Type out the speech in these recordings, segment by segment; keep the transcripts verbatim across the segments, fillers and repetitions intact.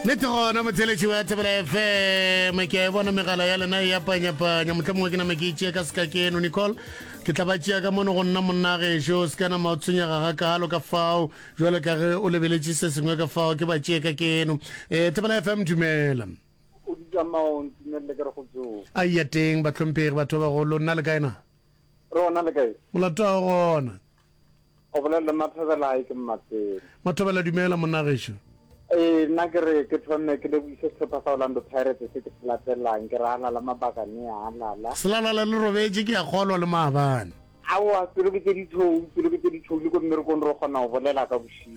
Nete gona motheletši wa Thebela F M ke bona megala ya lena ya panyapanya mohlomongwe ke name ke itšea ka seka ke eno Nicole ke tla ba tšea ka mono go nna monna gešo se ka nama o tshwenyega ga kalo ka fao jwale ka ge o lebeletše se sengwe ka fao ke ba tšea ka ke eno um Thebela F M dumela aia teng batlhomphegi batho ba bagolo nna le kaena rona le kae molato wa gona o bolela Mathobela ke Mmatele Mathobela dumela monna gešo eh nna ke re ke tsone ke le buise sepa sa Orlando Pirates se ke tlatelang ke rana la mabaka ne a lala selalala le robetse ke a kgolwa le maabane awa pelo ke di thou pelo ke di thou le go mme re go ro gona o bolela ka boshi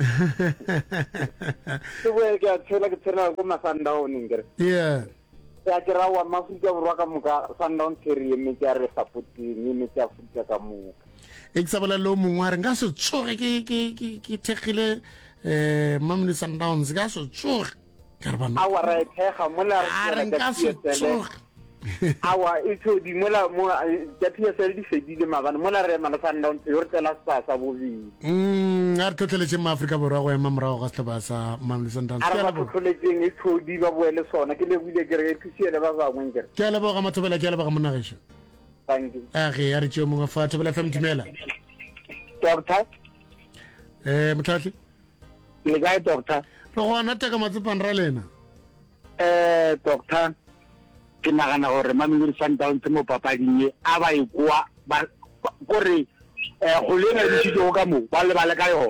se boe ke a tshela ke tshela go ma Sundown ngere yeah ya ke ra wa Mafuta borwa ka moka Sundown series me ke re supporting me ke a futsa ka moka eksabela lo mongwe a re nka se tsoge ke ke ke ke thegile eh Mamelodi Sundowns ga so tsoge ka re bana awa ra thega mola re nka se tsoge awa itho di mola mo ja P S L di fedile mabana mola re mana Sundowns yo re tela sa sa bobi mm a re tlhotlheletse ma Afrika borwa go ema morago ga tlhaba sa Mamelodi Sundowns a re ba tlhotlheletseng itho di ba boele sona ke le buile ke re ke tshiele ba bangwe ngere ke a leboga Mathobela ke a leboga monna gešo thank you a ge ya re tšeo mongwe fa Thebela F M dumela doctor eh motlhatlhi le gae doctor re gona teka matsepang ra lena eh doctor ke nagana gore Mamelodi Sundowns mo papading e a ba ikwa ba gore eh go lena di tšitšo ka mo ba le ba le ka yo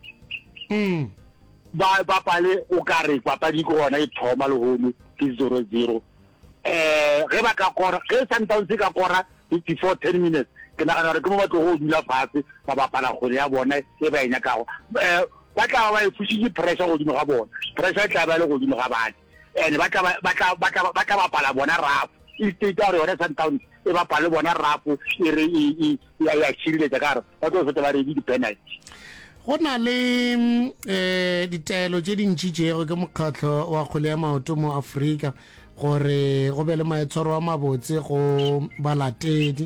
mm ba ba pale o ka re papadi go gona e thoma le hono ke zero zero eh ge ba ka kora ge Sundowns ka kora before ten minutes ke nagana gore ke mo ba tlo go dula fatshe ba bapala gore ya bona e ba enya ka go eh ba tla ba e fushitse pressure go dimo ga bona pressure tla ba le go dimo ga bana ene ba tla ba tla ba tla ba tla bapala bona rap e state ya re Sundowns e bapala bona rap e re e ya ya chile ka re ba tlo feta ba re di penalty go na le eh ditaelo tse dintsi tšego ke mokgatlho wa kgwele ya maoto mo Afrika gore go be le maetshwaro a mabotse go balatedi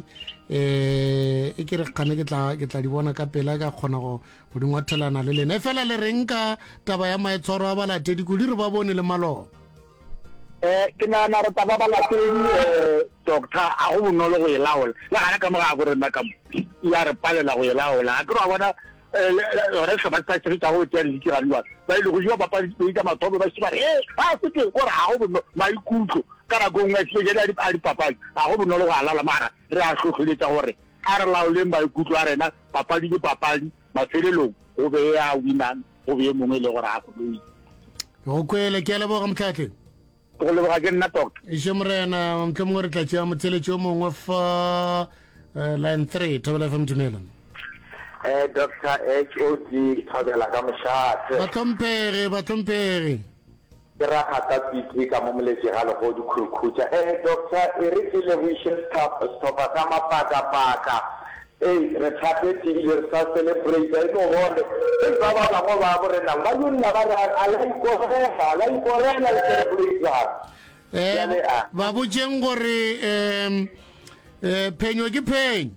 eh e ke re kgane ke tla ke tla di bona ka pela ka kgona go go dingwathelana le lena e fela le reng ka taba ya maetshwaro a balatedi go dire ba bone le malo eh ke na na re taba balatedi eh doctor a go bonolo go elaola la gana ka mo ga go re nna ka ya re palela go elaola a ke re bona re se ba tsa tsa go tšea le dira lwa ba ile go jwa papa di tsa mathobo ba se ba eh a se ke gore ha go maikutlo kana go nngwe se jela di a papa a go bonolo go alala mara re a tlhotlheletsa gore a re laole maikutlo a rena papa di papa mafelelong go be ya winang go be mongwe le gore a go loyi go kwele ke le boga mtlhatlhe go le boga ke nna doctor e shemrena mtlhomongwe re tla tšea motheletši o mongwe fa line three Thebela F M dumela eh doctor H O D Thobela ka mošate batlhomphege batlhomphege ke ra gata pitse ka mo moletse ga le go di khukhuja eh doctor e re ke le wishes stop stop ka mapaka paka eh re tshate ti le sa celebrate e go hole e ba ba ba go ba go re na ba yunna ba ra ala ko re ala ko re na celebrate eh ba botšeng gore em eh phenyo ke phenyo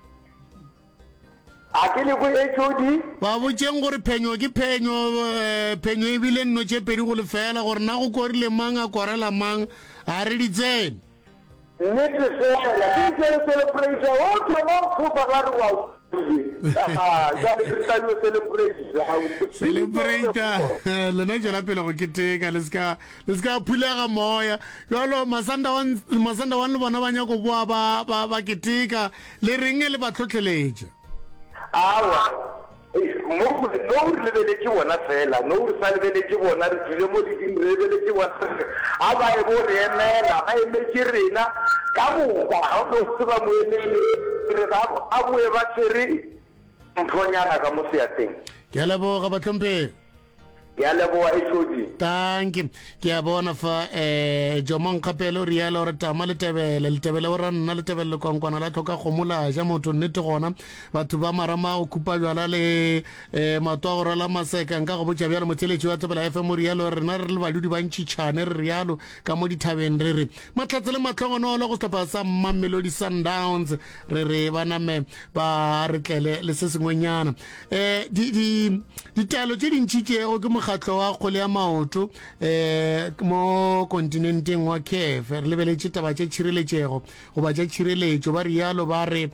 a ke le go H O D ba botšeng gore phenyo ke phenyo phenyo e bile nno tše pedi go lefela gore na go korile mang a korela mang a re ditsene ne ke fela ke ke celebrate o ke mo go ba ga re wa ah ja le ka yo celebrate celebrate lena jela pele go keteka le ska le ska phulega moya jalo masanda wan masanda wan le bona ba nya go boa ba ba keteka le reng le ba tlhotlheletša awa mo go no re lebele ke bona fela no re sa lebele ke bona re tsile mo di re lebele ke bona a ba e bo re emela ba e me ke rena ka mo ba go se ba mo emele re ba a bo e ba tsere ntonyana ka mo se ya teng ke la bo ga batlhomphege ya leboa H O D thank you ke a bona fa eh Jomon Kapelo rialo re tama le tebele le tebele o rana le tebele kwa nkwana la tlhoka go mola ja motho nnete gona batho ba marama go kupa jwala le eh matwa go rala maseka nka go botša bjalo motheletši wa Thebela F M rialo rena re le badudi ba ntšitšane re rialo ka mo dithabeng re re matlatse le matlhogono le go tlhopha sa Mamelodi Sundowns re re bana me ba re tlele le se sengwenyana eh di di ditalo tše dintšitšego ke mokgatlo wa kgole ya maoto um mo kontinenteng wa C A F re lebeletše taba tša tšhireletšego goba tša tšhireletšo ba rialo ba re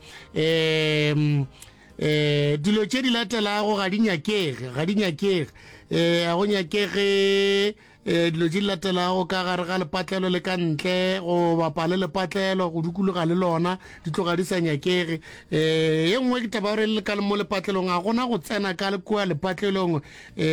um eh dilo tše di latelago ga di nyakege ga di nyakege eh a go nyakege eh dilo tše di latelago ka gare ga lepatlelo le ka ntle go bapale lepatlelo go dukologa le lona di tloga di sa nyakege eh ye nngwe ke taba re le ka mo lepatlelong a gona go tsena ka le kwa lepatlelong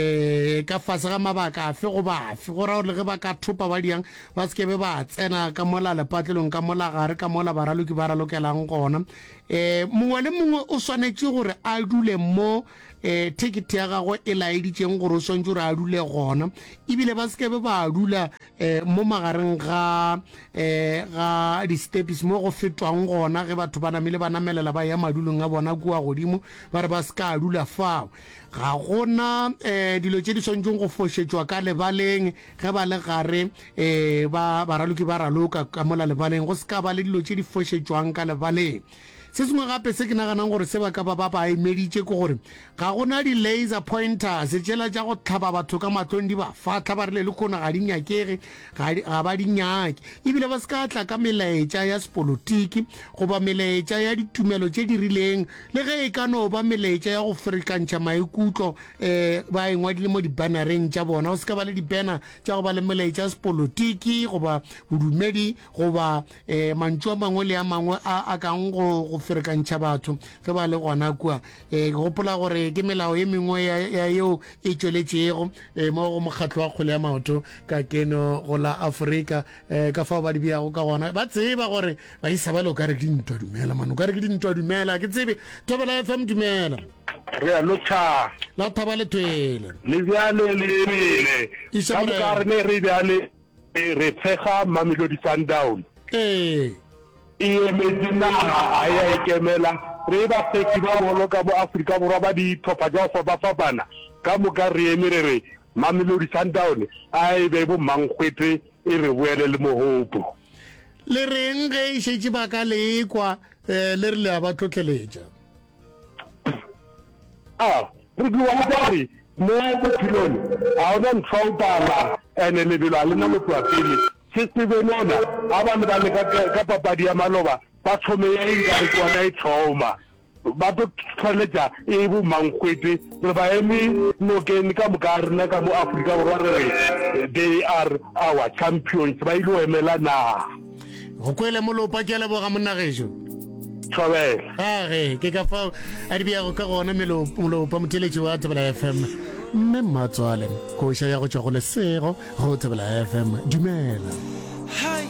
eh ka fase ga mabaka afe go bafe go ra le ge ba ka thopa ba diang ba se ke be ba tsena ka mola lepatlelong ka mola gare ka mola baraloki ba ralokelang gona eh mongwe le mongwe o swanetse gore a dule mo eh ticket ya gagwe e laeditseng gore o swantse gore a dule gona ebile ba se ke be ba dula eh mo magareng ga eh ga di steps mo go fetwang gona ge batho ba namile ba namelela ba ya madulong a bona kua godimo ba re ba se ka dula fao ga gona eh dilo tše di swantšeng go fošetšwa ka lebaleng ge ba le gare eh ba baraloki ba raloka ka mola lebaleng go se ka ba le dilo tše di fošetšwang ka lebaleng se sengwe gape se ke naganang gore se ba ka ba ba ba emeditše ke gore ga gona di-laser pointers tšela tša go tlhaba batho ka matlong di ba fatlha ba rile le kgona ga di nyakege ga ba di nyake ebile ba se ka tla ka melaetša ya sepolotiki goba melaetša ya ditumelo tše di rileng le ge e ka no ba melaetša ya go ferekantšha maikutlo um ba engwadile mo dibannereng tša bona o se ka ba le dibana tša go ba le melaetša ya sepolotiki goba bodumedi goba um mantšu a mangwe le a mangwe a kang go ferekantšha batho ge ba le gona kua um ke gopola gore ke melao ye mengwe ya yeo e tšweletšego um mo go mokgatlo wa kgole ya maoto ka keno go la Afrika um ka fao ba di beago ka gona ba tseba gore ba isa ba le o ka re ke dintwa dumela mane o ka re ke dintwa dumela ke tsebe Thobela F M dumela re a lotšha la thaba le twele le bjale le ebile ka mokare ne re bjale re tshega Mamelodi Sundowns ee e emetse naga a ya ikemela re ba feki ba bolo ka mo Afrika Borwa ba di thopa tša go fapafapana ka moka re eme re re Mamelodi Sundowns a e be bo mankgwete e re boele le mohopo le reng ge e šetše ba ka le kwa um le re le a ba tlotleletša a re dua gore mo bophelong a ona ntho o tala ene lebelo a lena motho wa pele se se benona a ba le ba le ka papadi ya maloba ba thome ya ingare ke wana e thoma ba tlo tlholetša e bo mankgwete re ba eme nokeng ka moka rena ka mo Afrika Borwa re re they are our champions ba ile o emela naga go kwele molopa ke a leboga monnageso Thobela age ke ka fao a di beago ka gona molopa motheletši wa Thobela F M mme Mmatswale koša ya go tšwa go lesego go Thobela F M dumela